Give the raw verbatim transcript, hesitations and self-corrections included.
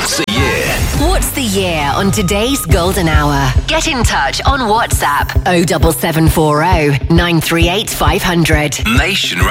What's the year? What's the year on today's Golden Hour? Get in touch on WhatsApp oh seven seven four oh nine three eight five hundred. Nation